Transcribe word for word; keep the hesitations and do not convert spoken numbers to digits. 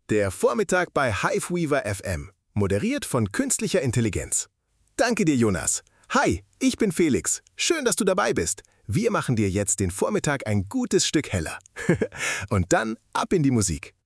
Der Vormittag bei Hiveweaver F M, moderiert von künstlicher Intelligenz. Danke dir, Jonas. Hi, ich bin Felix. Schön, dass du dabei bist. Wir machen dir jetzt den Vormittag ein gutes Stück heller. Und dann ab in die Musik.